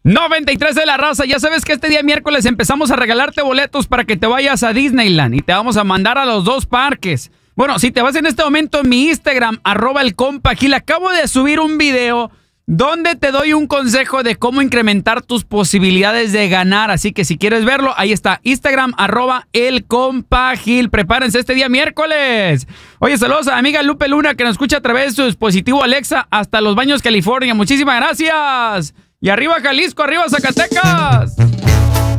93 de la raza, ya sabes que este día miércoles empezamos a regalarte boletos para que te vayas a Disneyland y te vamos a mandar a los dos parques. Bueno, si te vas en este momento en mi Instagram, @elcompagil, acabo de subir un video donde te doy un consejo de cómo incrementar tus posibilidades de ganar. Así que si quieres verlo, ahí está, Instagram, @elcompagil. Prepárense este día miércoles. Oye, saludos a mi amiga Lupe Luna que nos escucha a través de su dispositivo Alexa hasta Los Baños, California. Muchísimas gracias. Y arriba Jalisco, arriba Zacatecas.